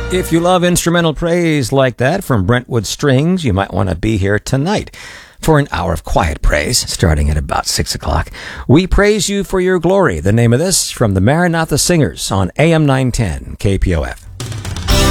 If you love instrumental praise like that from Brentwood Strings, you might want to be here tonight for an hour of quiet praise, starting at about 6 o'clock. We praise you for your glory. The name of this from the Maranatha Singers on AM 910 KPOF.